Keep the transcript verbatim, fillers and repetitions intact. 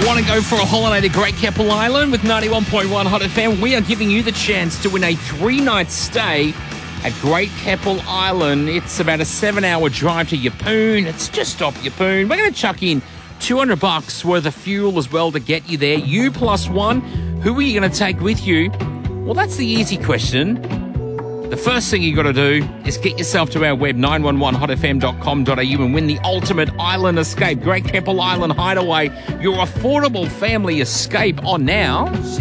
Want to go for a holiday to Great Keppel Island with ninety-one point one Hot F M? We are giving you the chance to win a three-night stay at Great Keppel Island. It's about a seven-hour drive to Yeppoon. It's just off Yeppoon. We're going to chuck in two hundred bucks worth of fuel as well to get you there. You plus one. Who are you going to take with you? Well, that's the easy question. The first thing you got to do is get yourself to our web, nine one one hot f m dot com dot a u, and win the ultimate island escape. Great Keppel Island Hideaway, your affordable family escape on now.